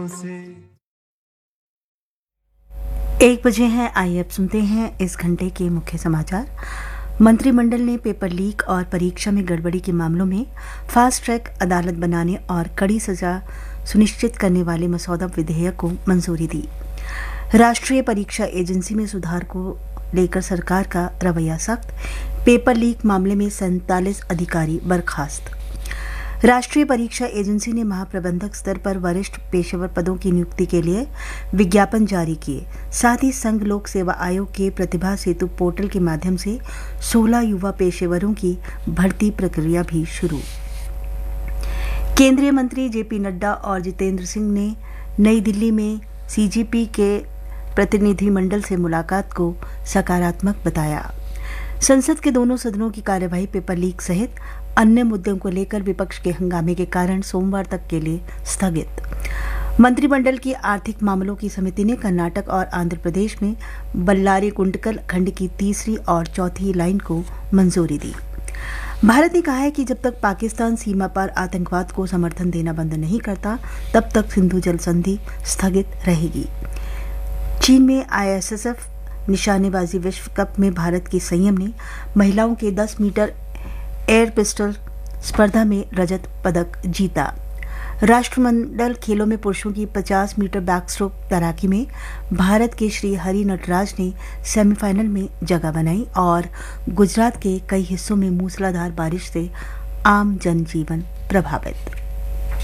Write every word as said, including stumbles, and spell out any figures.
आंखों से। एक बजे हैं, आइए अब सुनते हैं इस घंटे के मुख्य समाचार। मंत्रिमंडल ने पेपर लीक और परीक्षा में गड़बड़ी के मामलों में फास्ट ट्रैक अदालत बनाने और कड़ी सजा सुनिश्चित करने वाले मसौदा विधेयक को मंजूरी दी। राष्ट्रीय परीक्षा एजेंसी में सुधार को लेकर सरकार का रवैया सख्त, पेपर लीक मामले में सैंतालीस अधिकारी बर्खास्त। राष्ट्रीय परीक्षा एजेंसी ने महाप्रबंधक स्तर पर वरिष्ठ पेशेवर पदों की नियुक्ति के लिए विज्ञापन जारी किए। साथ ही संघ लोक सेवा आयोग के प्रतिभा सेतु पोर्टल के माध्यम से सोलह युवा पेशेवरों की भर्ती प्रक्रिया भी शुरू। केंद्रीय मंत्री जेपी नड्डा और जितेंद्र सिंह ने नई दिल्ली में सीजीपी के प्रतिनिधिमंडल से मुलाकात को सकारात्मक बताया। संसद के दोनों सदनों की कार्यवाही पेपर लीक सहित अन्य मुद्दों को लेकर विपक्ष के हंगामे के कारण सोमवार तक के लिए स्थगित। मंत्रिमंडल की आर्थिक मामलों की समिति ने कर्नाटक और आंध्र प्रदेश में बल्लारी गुंटकल खंड की तीसरी और चौथी लाइन को मंजूरी दी। भारत ने कहा है कि जब तक पाकिस्तान सीमा पर आतंकवाद को समर्थन देना बंद नहीं करता, तब तक सिंधु जल संधि स्थगित रहेगी। चीन में आईएसएसएफ निशानेबाजी विश्व कप में भारत की संयम ने महिलाओं के दस मीटर एयर पिस्टल स्पर्धा में रजत पदक जीता। राष्ट्रमंडल खेलों में पुरुषों की पचास मीटर बैकस्ट्रोक तैराकी में भारत के श्री हरि नटराज ने सेमीफाइनल में जगह बनाई और गुजरात के कई हिस्सों में मूसलाधार बारिश से आम जनजीवन प्रभावित।